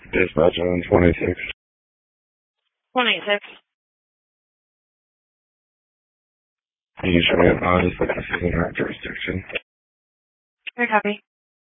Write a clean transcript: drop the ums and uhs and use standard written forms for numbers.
Dispatch on 26. 186. Can you show me a bond? Is like this is in our jurisdiction? Very copy.